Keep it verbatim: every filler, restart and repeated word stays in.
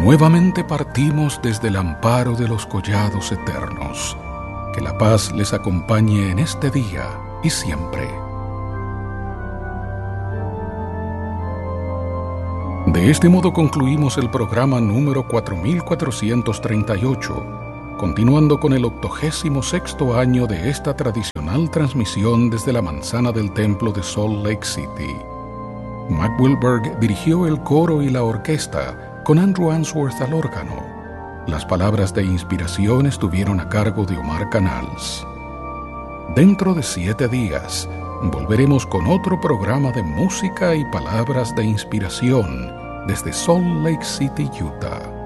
Nuevamente partimos desde el amparo de los collados eternos. Que la paz les acompañe en este día y siempre. De este modo concluimos el programa número cuatro mil cuatrocientos treinta y ocho, continuando con el octogésimo sexto año de esta tradicional transmisión desde la manzana del templo de Salt Lake City. Mac Wilberg dirigió el coro y la orquesta, con Andrew Answorth al órgano. Las palabras de inspiración estuvieron a cargo de Omar Canals. Dentro de siete días, volveremos con otro programa de música y palabras de inspiración desde Salt Lake City, Utah.